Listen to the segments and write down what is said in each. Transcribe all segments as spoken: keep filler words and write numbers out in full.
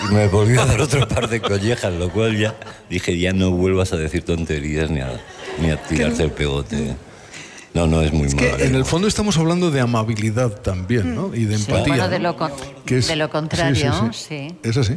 Y me volvió a dar otro par de collejas, lo cual ya dije, ya no vuelvas a decir tonterías ni a, ni a tirarte el pegote. No, no, es muy es malo. Que en el fondo estamos hablando de amabilidad también, ¿no? Y de empatía. Sí, bueno, de lo, con, es, de lo contrario, sí, sí, sí. sí. Es así.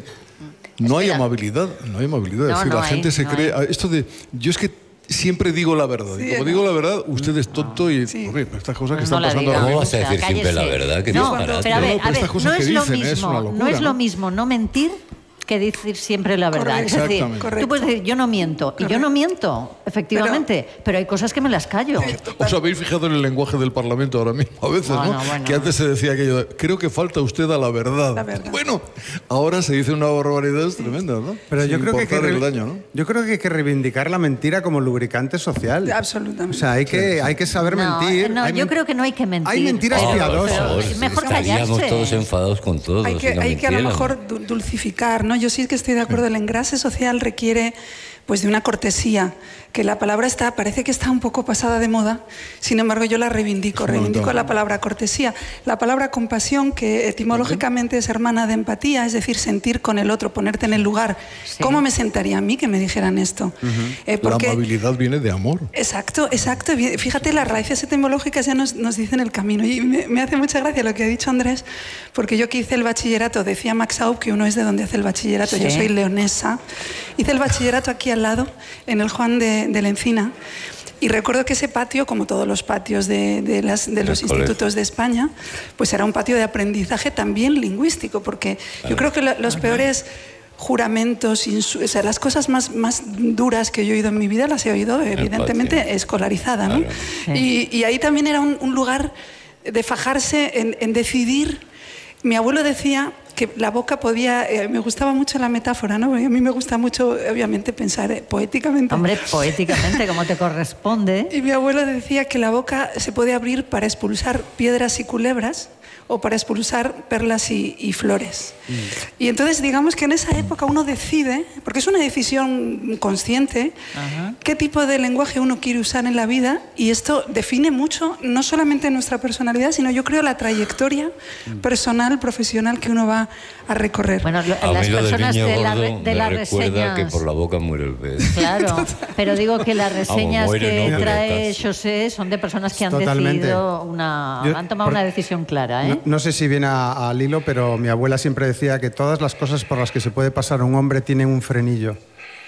No Espera. hay amabilidad, no hay amabilidad. No, es decir, no la hay, gente se no cree... hay. Esto de... Yo es que siempre digo la verdad. Sí, y como no. digo la verdad, usted es tonto y... Sí. Hombre, estas cosas que Pues no están la pasando diga. ahora ¿Cómo mismo... vas a decir O sea, siempre la cállese. verdad? Que No, disparate. pero a ver, No, pero a ver, estas cosas no que es lo dicen, es mismo, una no locura, es lo ¿no? mismo no mentir que decir siempre la verdad. Correcto. Es decir, Exactamente. tú puedes decir, yo no miento, y yo no miento, efectivamente, pero, pero hay cosas que me las callo. ¿Os habéis fijado en el lenguaje del Parlamento ahora mismo? A veces, ¿no? Bueno, bueno. Que antes se decía aquello de, creo que falta usted a la verdad. La verdad. Bueno, ahora se dice una barbaridad tremenda, ¿no? Pero yo Sin creo, que hay que importar el re- daño, ¿no? yo creo que hay que reivindicar la mentira como lubricante social. Absolutamente. O sea, hay que, hay que saber No, mentir. no, Hay yo men- creo que no hay que mentir. Hay mentiras pero- Por piadosas. favor, pero mejor estaríamos callarse. todos enfadados con todos. Hay que, si no hay que a lo mintieran. mejor du- dulcificar, ¿no? Yo sí que estoy de acuerdo, el engrase social requiere pues de una cortesía, que la palabra está, parece que está un poco pasada de moda, sin embargo yo la reivindico, reivindico la palabra cortesía. La palabra compasión, que etimológicamente es hermana de empatía, es decir, sentir con el otro, ponerte en el lugar. Sí. ¿Cómo me sentaría a mí que me dijeran esto? Eh, porque- La amabilidad viene de amor. Exacto, exacto. Fíjate, las raíces etimológicas ya nos, nos dicen el camino. Y me, me hace mucha gracia lo que ha dicho Andrés, porque yo que hice el bachillerato, decía Max Aub que uno es de donde hace el bachillerato, Sí. yo soy leonesa. Hice el bachillerato aquí al lado, en el Juan de, de la Encina. Y recuerdo que ese patio, como todos los patios de, de, las, de los colegio. institutos de España, pues era un patio de aprendizaje también lingüístico, porque yo creo que lo- los peores juramentos, insu- o sea, las cosas más, más duras que yo he oído en mi vida las he oído evidentemente patio. escolarizada, ¿no? Claro. Y, y ahí también era un, un lugar de fajarse en, en decidir. Mi abuelo decía que la boca podía, eh, me gustaba mucho la metáfora, ¿no? Porque a mí me gusta mucho, obviamente, pensar eh, poéticamente. Hombre, poéticamente, como te corresponde. Y mi abuelo decía que la boca se puede abrir para expulsar piedras y culebras o para expulsar perlas y, y flores. Mm. Y entonces digamos que en esa época uno decide, porque es una decisión consciente, Ajá. qué tipo de lenguaje uno quiere usar en la vida, y esto define mucho no solamente nuestra personalidad, sino yo creo la trayectoria mm. personal, profesional que uno va a recorrer. Bueno, lo, a las mí lo del personas niño de, la, gordo de me las recuerda reseñas... que por la boca muere el pez. Claro, pero digo que las reseñas Vamos, muere, que no, trae pero José son de personas que han Totalmente. decidido una... Yo, han tomado por, una decisión clara, ¿eh? No, no sé si viene a- al hilo, pero mi abuela siempre decía que todas las cosas por las que se puede pasar un hombre tienen un frenillo.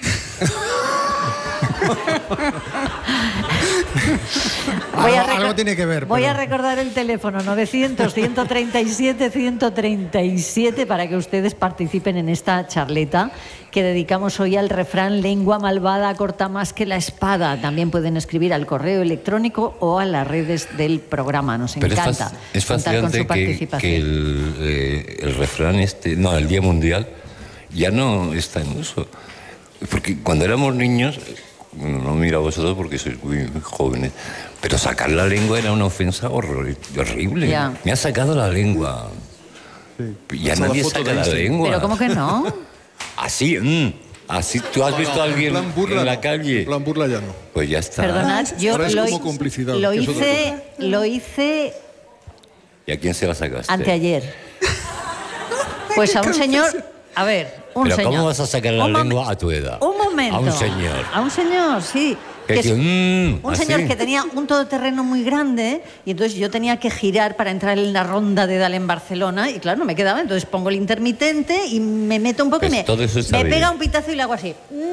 Voy a algo, algo recor- tiene que ver. Voy pero- a recordar el teléfono novecientos, ciento treinta y siete, ciento treinta y siete para que ustedes participen en esta charleta que dedicamos hoy al refrán lengua malvada corta más que la espada. También pueden escribir al correo electrónico o a las redes del programa. Nos Pero encanta es, fac- es contar con fascinante su que, participación. que el, eh, el refrán este, no, el Día Mundial, ya no está en uso. Porque cuando éramos niños, no mira a vosotros porque sois muy jóvenes, pero sacar la lengua era una ofensa horror- horrible. Ya. Me ha sacado la lengua. Ya Esa nadie la foto saca de la Einstein. lengua. Pero ¿cómo que no? Así, mm, así. ¿Tú has visto a alguien En plan burla, en la no. calle? En plan burla ya no. Pues ya está. Perdonad, yo Ahora es lo, como hi- complicidad, lo que es otra hice, lo hice ¿Y a quién se la sacaste? anteayer. Pues a un señor, a ver, un Pero señor. ¿cómo vas a sacar la Un momen- lengua a tu edad? Un momento. A un señor. A un señor, sí. Que Que es- dice, "Mm", un así. señor que tenía un todoterreno muy grande y entonces yo tenía que girar para entrar en la ronda de Dale en Barcelona y claro, no me quedaba. Entonces pongo el intermitente y me meto un poco Pues y me, todo eso está me bien. pega un pitazo y le hago así.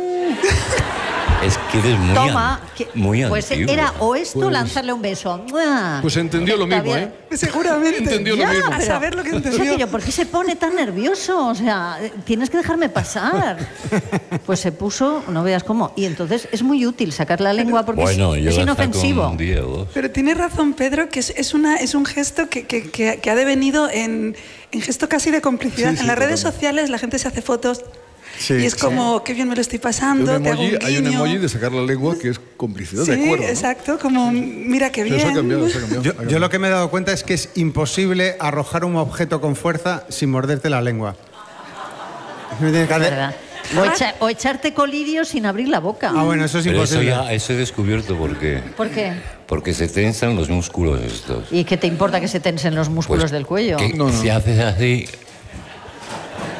Es que eres muy, Toma. an- que- muy pues antiguo. era o esto Pues- lanzarle un beso. ¡Mua! Pues entendió lo Está mismo, bien. ¿eh? Seguramente. Entendió lo Ya, mismo. A pero- saber lo que O sea, entendió. que yo, ¿por qué se pone tan nervioso? O sea, eh, tienes que dejarme pasar. Pues se puso, no veas cómo. Y entonces es muy útil sacar la lengua porque Bueno, es, yo es la saco inofensivo. un día o dos. Pero tiene razón Pedro, que es, es, una, es un gesto que, que, que, que ha devenido en, en gesto casi de complicidad. Sí, sí, en las redes totalmente. sociales la gente se hace fotos Sí, y es como, qué bien me lo estoy Hay pasando, un te hago emoji, un hay un guiño. emoji de sacar la lengua que es complicidad, Sí, de acuerdo. ¿no? exacto, como mira qué Sí, bien. eso ha cambiado, eso ha cambiado. Yo, ha cambiado. yo lo que me he dado cuenta es que es imposible arrojar un objeto con fuerza sin morderte la lengua. Me tiene que Es hacer- verdad. O, echa- o echarte colirio sin abrir la boca. Ah, bueno, eso es Pero eso imposible. ya eso he descubierto por qué. ¿Por qué? Porque se tensan los músculos estos. ¿Y qué te importa que se tensen los músculos Pues, del cuello? que No, no. si haces así,